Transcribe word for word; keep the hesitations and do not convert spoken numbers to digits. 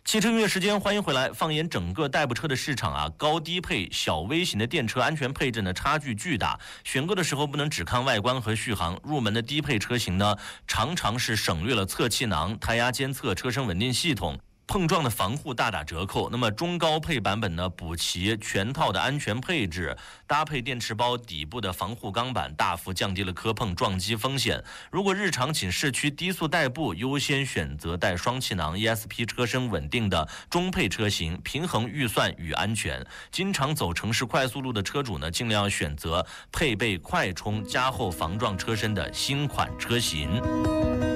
汽车音乐时间，欢迎回来。放眼整个代步车的市场啊，高低配、小微型的电车安全配置呢差距巨大。选购的时候不能只看外观和续航，入门的低配车型呢，常常是省略了侧气囊、胎压监测、车身稳定系统。碰撞的防护大打折扣。那么中高配版本呢，补齐全套的安全配置，搭配电池包底部的防护钢板，大幅降低了磕碰撞击风险。如果日常仅市区低速代步，优先选择带双气囊 E S P 车身稳定的中配车型，平衡预算与安全。经常走城市快速路的车主呢，尽量要选择配备快充加厚防撞车身的新款车型。